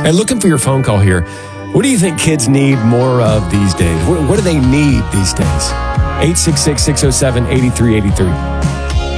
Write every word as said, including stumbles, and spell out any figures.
Hey, looking for your phone call here. What do you think kids need more of these days? What, what do they need these days? eight six six, six oh seven, eight three eight three.